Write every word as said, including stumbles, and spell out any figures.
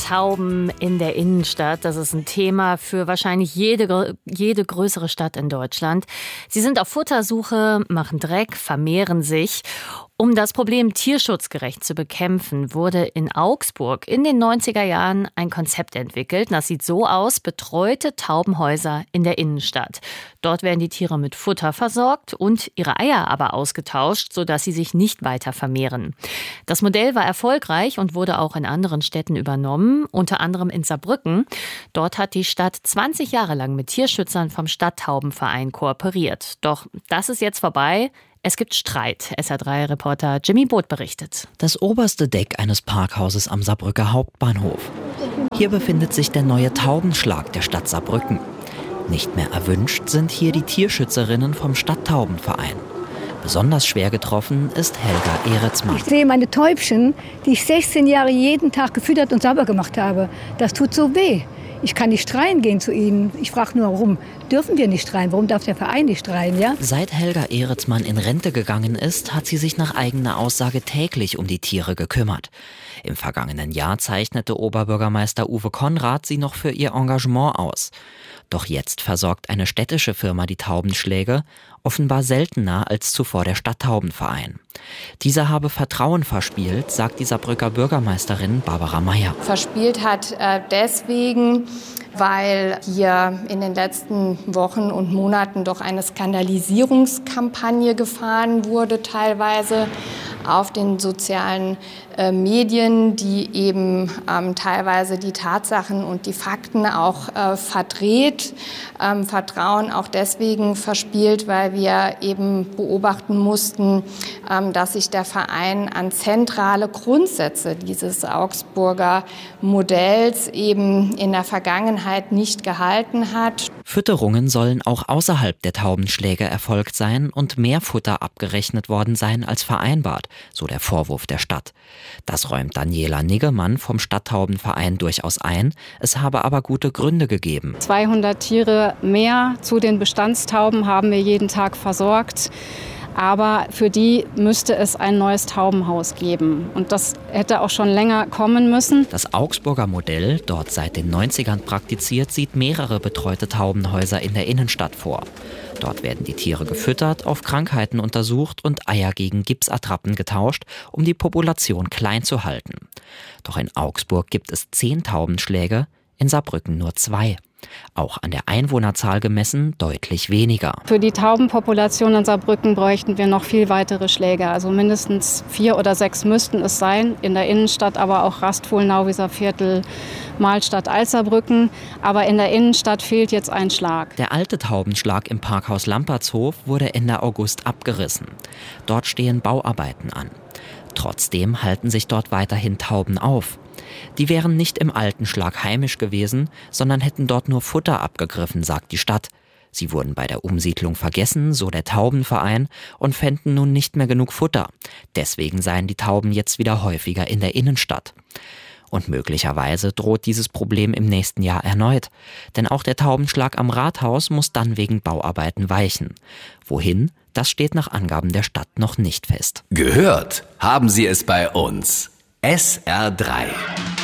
Tauben in der Innenstadt, das ist ein Thema für wahrscheinlich jede, jede größere Stadt in Deutschland. Sie sind auf Futtersuche, machen Dreck, vermehren sich. Um das Problem tierschutzgerecht zu bekämpfen, wurde in Augsburg in den neunziger Jahren ein Konzept entwickelt. Das sieht so aus: betreute Taubenhäuser in der Innenstadt. Dort werden die Tiere mit Futter versorgt und ihre Eier aber ausgetauscht, sodass sie sich nicht weiter vermehren. Das Modell war erfolgreich und wurde auch in anderen Städten übernommen, unter anderem in Saarbrücken. Dort hat die Stadt zwanzig Jahre lang mit Tierschützern vom Stadttaubenverein kooperiert. Doch das ist jetzt vorbei. Es gibt Streit. S R drei Reporter Jimmy Boot berichtet. Das oberste Deck eines Parkhauses am Saarbrücker Hauptbahnhof. Hier befindet sich der neue Taubenschlag der Stadt Saarbrücken. Nicht mehr erwünscht sind hier die Tierschützerinnen vom Stadttaubenverein. Besonders schwer getroffen ist Helga Ehretzmann. Ich sehe meine Täubchen, die ich sechzehn Jahre jeden Tag gefüttert und sauber gemacht habe. Das tut so weh. Ich kann nicht rein gehen zu ihnen. Ich frage nur, warum dürfen wir nicht rein? Warum darf der Verein nicht rein? Ja? Seit Helga Ehretzmann in Rente gegangen ist, hat sie sich nach eigener Aussage täglich um die Tiere gekümmert. Im vergangenen Jahr zeichnete Oberbürgermeister Uwe Konrad sie noch für ihr Engagement aus. Doch jetzt versorgt eine städtische Firma die Taubenschläge, offenbar seltener als zuvor der Stadttaubenverein. Dieser habe Vertrauen verspielt, sagt die Saarbrücker Bürgermeisterin Barbara Meyer. Verspielt hat äh, deswegen, weil hier in den letzten Wochen und Monaten doch eine Skandalisierungskampagne gefahren wurde, teilweise auf den sozialen äh, Medien, die eben ähm, teilweise die Tatsachen und die Fakten auch äh, verdreht. Ähm, Vertrauen auch deswegen verspielt, weil wir eben beobachten mussten, ähm, dass sich der Verein an zentrale Grundsätze dieses Augsburger Modells eben in der Vergangenheit nicht gehalten hat. Fütterungen sollen auch außerhalb der Taubenschläge erfolgt sein und mehr Futter abgerechnet worden sein als vereinbart, so der Vorwurf der Stadt. Das räumt Daniela Niggemann vom Stadttaubenverein durchaus ein. Es habe aber gute Gründe gegeben. zweihundert Tiere mehr zu den Bestandstauben haben wir jeden Tag versorgt. Aber für die müsste es ein neues Taubenhaus geben. Und das hätte auch schon länger kommen müssen. Das Augsburger Modell, dort seit den neunzigern praktiziert, sieht mehrere betreute Taubenhäuser in der Innenstadt vor. Dort werden die Tiere gefüttert, auf Krankheiten untersucht und Eier gegen Gipsattrappen getauscht, um die Population klein zu halten. Doch in Augsburg gibt es zehn Taubenschläge, in Saarbrücken nur zwei. Auch an der Einwohnerzahl gemessen deutlich weniger. Für die Taubenpopulation in Saarbrücken bräuchten wir noch viel weitere Schläge. Also mindestens vier oder sechs müssten es sein. In der Innenstadt aber auch Rastfohlen, Nauwieser Viertel, Mahlstadt, Alzerbrücken. Aber in der Innenstadt fehlt jetzt ein Schlag. Der alte Taubenschlag im Parkhaus Lampertshof wurde Ende August abgerissen. Dort stehen Bauarbeiten an. Trotzdem halten sich dort weiterhin Tauben auf. Die wären nicht im alten Schlag heimisch gewesen, sondern hätten dort nur Futter abgegriffen, sagt die Stadt. Sie wurden bei der Umsiedlung vergessen, so der Taubenverein, und fänden nun nicht mehr genug Futter. Deswegen seien die Tauben jetzt wieder häufiger in der Innenstadt. Und möglicherweise droht dieses Problem im nächsten Jahr erneut. Denn auch der Taubenschlag am Rathaus muss dann wegen Bauarbeiten weichen. Wohin? Das steht nach Angaben der Stadt noch nicht fest. Gehört haben Sie es bei uns. S R drei.